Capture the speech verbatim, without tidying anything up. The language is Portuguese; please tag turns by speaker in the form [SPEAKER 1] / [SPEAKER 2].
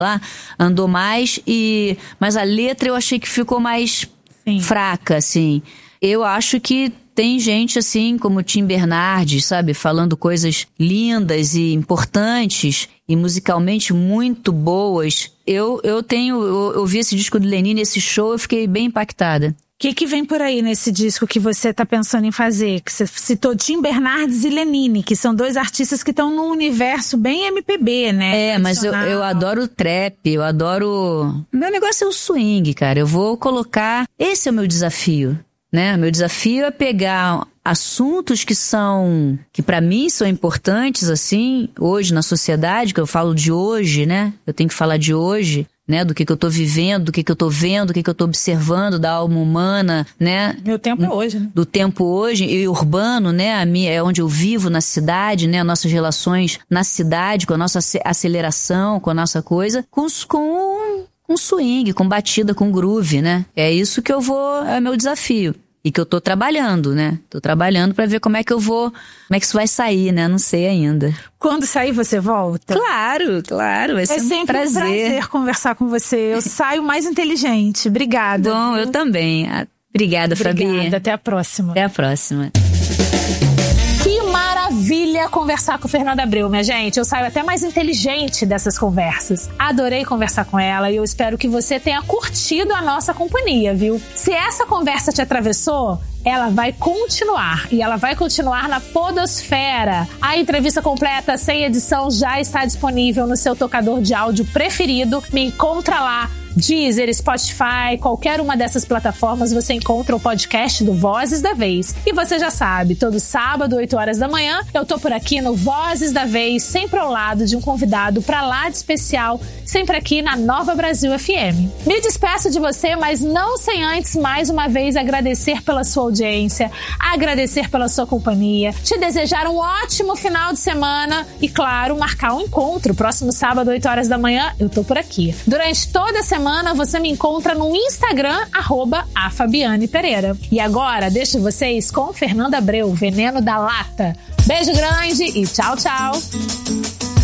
[SPEAKER 1] lá, andou mais, e mas a letra eu achei que ficou mais Sim. fraca, assim. Eu acho que tem gente assim, como Tim Bernardes, sabe? Falando coisas lindas e importantes e musicalmente muito boas. Eu, eu tenho, eu, eu vi esse disco do Lenine, esse show, eu fiquei bem impactada.
[SPEAKER 2] O que, que vem por aí nesse disco que você tá pensando em fazer? Que você citou Tim Bernardes e Lenine, que são dois artistas que estão num universo bem M P B, né?
[SPEAKER 1] É, mas eu, eu adoro trap, eu adoro... Meu negócio é o swing, cara. Eu vou colocar... Esse é o meu desafio, né? Meu desafio é pegar assuntos que são... Que pra mim são importantes, assim, hoje na sociedade, que eu falo de hoje, né? Eu tenho que falar de hoje... Né, do que, que eu tô vivendo, do que, que eu tô vendo, do que, que eu tô observando da alma humana, né?
[SPEAKER 2] Meu tempo é hoje, né?
[SPEAKER 1] Do tempo hoje e urbano, né? A minha, é onde eu vivo, na cidade, né? Nossas relações na cidade, com a nossa aceleração, com a nossa coisa, com, com, com swing, com batida, com groove, né? É isso que eu vou, é meu desafio. E que eu tô trabalhando, né? Tô trabalhando pra ver como é que eu vou... Como é que isso vai sair, né? Não sei ainda.
[SPEAKER 2] Quando sair, você volta?
[SPEAKER 1] Claro, claro. Vai ser
[SPEAKER 2] é sempre
[SPEAKER 1] um prazer.
[SPEAKER 2] um prazer conversar com você. Eu saio mais inteligente. Obrigada.
[SPEAKER 1] Bom, eu também. Obrigada, Fabi.
[SPEAKER 2] Obrigada. Até a próxima.
[SPEAKER 1] Até a próxima.
[SPEAKER 2] Maravilha conversar com Fernanda Abreu, minha gente. Eu saio até mais inteligente dessas conversas. Adorei conversar com ela e eu espero que você tenha curtido a nossa companhia, viu? Se essa conversa te atravessou, ela vai continuar. E ela vai continuar na Podosfera. A entrevista completa, sem edição, já está disponível no seu tocador de áudio preferido. Me encontra lá. Deezer, Spotify, qualquer uma dessas plataformas você encontra o podcast do Vozes da Vez. E você já sabe, todo sábado, oito horas da manhã, eu tô por aqui no Vozes da Vez, sempre ao lado de um convidado pra lá de especial, sempre aqui na Nova Brasil F M. Me despeço de você, mas não sem antes, mais uma vez, agradecer pela sua audiência, agradecer pela sua companhia, te desejar um ótimo final de semana e, claro, marcar um encontro. Próximo sábado, oito horas da manhã, eu tô por aqui. Durante toda a semana, você me encontra no Instagram, arroba a Fabiane Pereira. E agora, deixo vocês com Fernanda Abreu, Veneno da Lata. Beijo grande e tchau, tchau!